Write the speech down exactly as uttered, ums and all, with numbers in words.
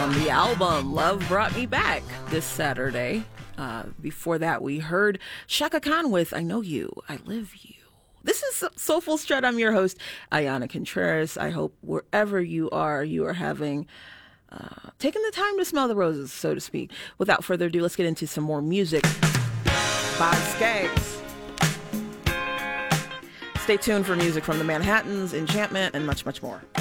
On the album Love Brought Me Back this Saturday. Uh, before that, we heard Chaka Khan with I Know You, I Live You. This is Soulful Strut. I'm your host, Ayana Contreras. I hope wherever you are, you are having, uh, taking the time to smell the roses, so to speak. Without further ado, let's get into some more music by Skaggs. Stay tuned for music from the Manhattans, Enchantment, and much, much more.